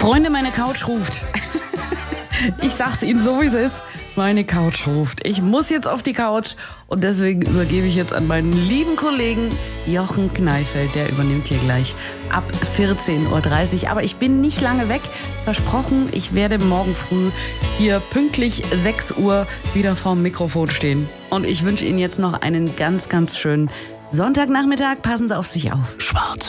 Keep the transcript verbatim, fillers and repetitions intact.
Freunde, meine Couch ruft. Ich sag's Ihnen so, wie es ist. Meine Couch ruft. Ich muss jetzt auf die Couch und deswegen übergebe ich jetzt an meinen lieben Kollegen Jochen Kneifeld. Der übernimmt hier gleich ab vierzehn Uhr dreißig. Aber ich bin nicht lange weg. Versprochen, ich werde morgen früh hier pünktlich sechs Uhr wieder vorm Mikrofon stehen. Und ich wünsche Ihnen jetzt noch einen ganz, ganz schönen Sonntagnachmittag. Passen Sie auf sich auf. Schwarz.